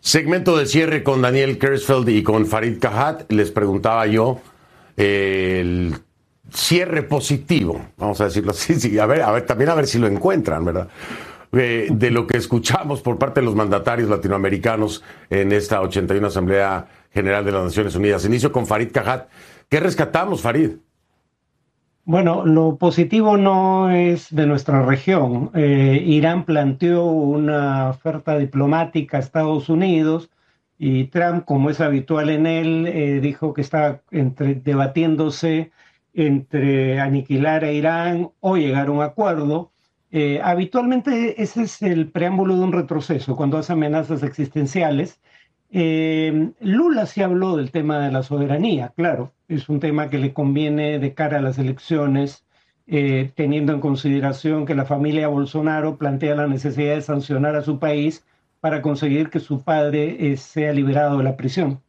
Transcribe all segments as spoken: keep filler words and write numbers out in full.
Segmento de cierre con Daniel Kersfeld y con Fareed Kahat. Les preguntaba yo eh, el cierre positivo, vamos a decirlo así, sí, a ver, a ver, también a ver si lo encuentran, ¿verdad? Eh, de lo que escuchamos por parte de los mandatarios latinoamericanos en esta ochenta y una Asamblea General de las Naciones Unidas. Inicio con Fareed Kahat. ¿Qué rescatamos, Fareed? Bueno, lo positivo no es de nuestra región. Eh, Irán planteó una oferta diplomática a Estados Unidos y Trump, como es habitual en él, eh, dijo que está entre, debatiéndose entre aniquilar a Irán o llegar a un acuerdo. Eh, habitualmente ese es el preámbulo de un retroceso, cuando hace amenazas existenciales. Eh, Lula sí habló del tema de la soberanía, claro, es un tema que le conviene de cara a las elecciones, eh, teniendo en consideración que la familia Bolsonaro plantea la necesidad de sancionar a su país para conseguir que su padre eh, sea liberado de la prisión.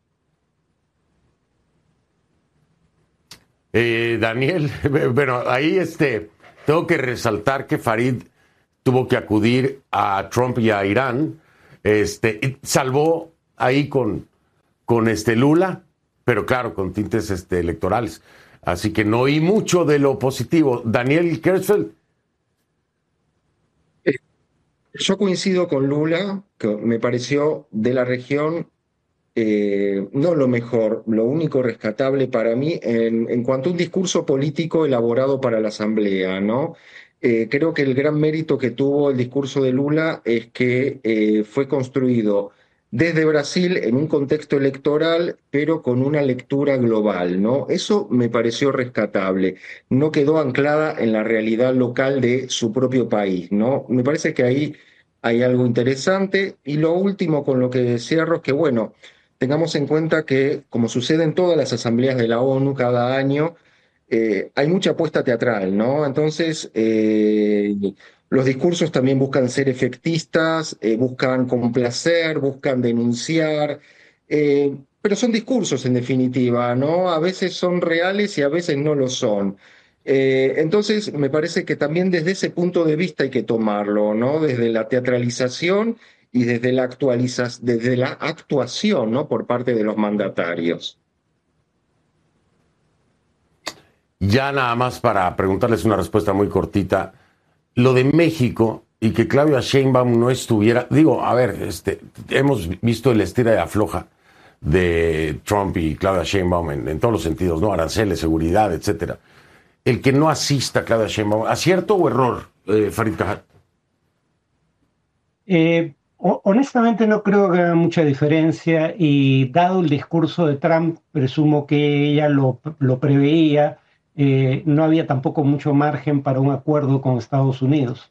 Eh, Daniel, bueno, ahí este, tengo que resaltar que Fareed tuvo que acudir a Trump y a Irán, este, y salvó ahí con, con este Lula, pero claro, con tintes este, electorales. Así que no oí mucho de lo positivo. Daniel Kersfeld. Yo coincido con Lula, que me pareció de la región eh, no lo mejor, lo único rescatable para mí en, en cuanto a un discurso político elaborado para la Asamblea, ¿no? Eh, creo que el gran mérito que tuvo el discurso de Lula es que eh, fue construido desde Brasil en un contexto electoral, pero con una lectura global, ¿no? Eso me pareció rescatable. No quedó anclada en la realidad local de su propio país, ¿no? Me parece que ahí hay algo interesante. Y lo último con lo que cierro es que, bueno, tengamos en cuenta que, como sucede en todas las asambleas de la ONU cada año, eh, hay mucha apuesta teatral, ¿no? Entonces, eh, los discursos también buscan ser efectistas, eh, buscan complacer, buscan denunciar, eh, pero son discursos en definitiva, ¿no? A veces son reales y a veces no lo son. Eh, entonces, me parece que también desde ese punto de vista hay que tomarlo, ¿no? Desde la teatralización y desde la actualiza- desde la actuación, ¿no? Por parte de los mandatarios. Ya nada más para preguntarles una respuesta muy cortita. Lo de México y que Claudia Sheinbaum no estuviera, digo, a ver, este, hemos visto el estira y afloja de Trump y Claudia Sheinbaum en, en todos los sentidos, ¿no? Aranceles, seguridad, etcétera. El que no asista a Claudia Sheinbaum, ¿acierto o error, eh, Fareed Kahat? Eh, honestamente no creo que haga mucha diferencia y dado el discurso de Trump, presumo que ella lo, lo preveía, eh, no había tampoco mucho margen para un acuerdo con Estados Unidos.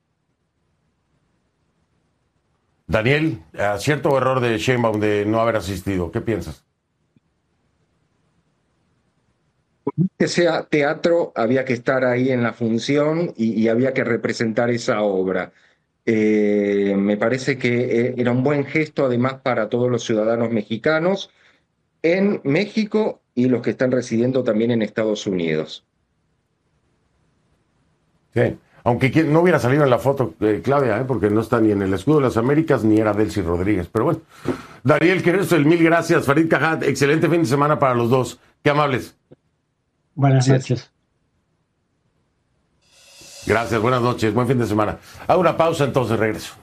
Daniel, ¿acierto o error de Sheinbaum de no haber asistido? ¿Qué piensas? Que sea teatro, había que estar ahí en la función y, y había que representar esa obra. Eh, me parece que eh, era un buen gesto además para todos los ciudadanos mexicanos en México y los que están residiendo también en Estados Unidos. Sí. Aunque no hubiera salido en la foto, eh, Claudia, ¿eh? Porque no está ni en el escudo de las Américas ni era Delcy Rodríguez. Pero bueno, Daniel Kersfeld, mil gracias. Fareed Kahat, excelente fin de semana para los dos. Qué amables. Buenas Gracias. noches. Gracias, buenas noches, buen fin de semana. Hago una pausa, entonces regreso.